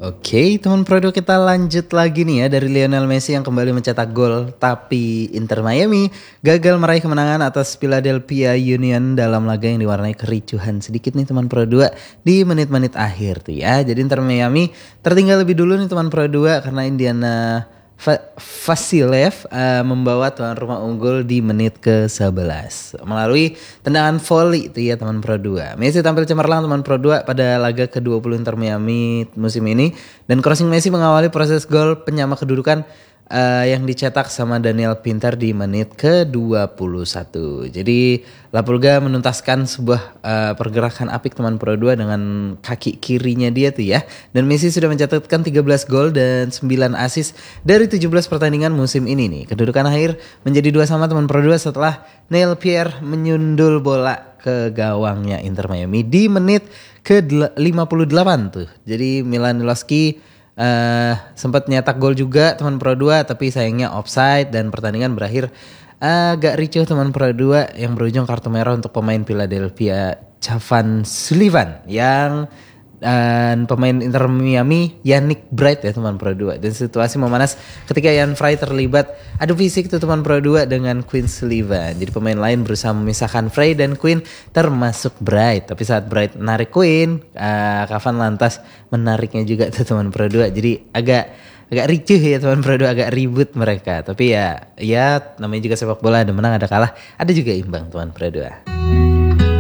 Oke, teman Pro 2 kita lanjut lagi nih ya dari Lionel Messi yang kembali mencetak gol, tapi Inter Miami gagal meraih kemenangan atas Philadelphia Union dalam laga yang diwarnai kericuhan sedikit nih teman Pro 2 di menit-menit akhir tuh ya. Jadi Inter Miami tertinggal lebih dulu nih teman Pro 2 karena Indiana Vasilev membawa tuan rumah unggul di menit ke-11 melalui tendangan volley itu ya teman Pro 2. Messi tampil cemerlang teman Pro 2 pada laga ke-20 Inter Miami musim ini dan crossing Messi mengawali proses gol penyama kedudukan yang dicetak sama Daniel Pinter di menit ke-21. Jadi La Pulga menuntaskan sebuah pergerakan apik teman Pro 2 dengan kaki kirinya dia tuh ya. Dan Messi sudah mencatatkan 13 gol dan 9 assist dari 17 pertandingan musim ini nih. Kedudukan akhir menjadi 2-2 teman Pro 2 setelah Neil Pierre menyundul bola ke gawangnya Inter Miami di menit ke-58 tuh. Jadi Milan Miloski sempat nyetak gol juga teman Pro 2 tapi sayangnya offside dan pertandingan berakhir agak ricuh teman Pro 2 yang berujung kartu merah untuk pemain Philadelphia Javan Sullivan yang dan pemain Inter Miami Yannick Bright ya teman Pro 2. Dan situasi memanas ketika Jan Vrij terlibat adu fisik tuh teman Pro 2 dengan Quinn Sullivan. Jadi pemain lain berusaha memisahkan Vrij dan Quinn termasuk Bright. Tapi saat Bright menarik Quinn, Kavan lantas menariknya juga tuh teman Pro 2. Jadi agak ricuh ya teman Pro 2, agak ribut mereka. Tapi ya namanya juga sepak bola, ada menang ada kalah, ada juga imbang teman Pro 2.